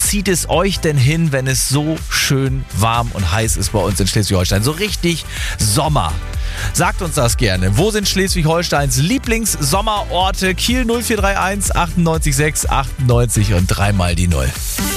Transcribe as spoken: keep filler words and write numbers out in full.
zieht es euch denn hin, wenn es so schön warm und heiß ist bei uns in Schleswig-Holstein? So richtig Sommer. Sagt uns das gerne. Wo sind Schleswig-Holsteins Lieblings-Sommerorte? Kiel null vier drei eins achtundneunzig sechs achtundneunzig und dreimal die Null.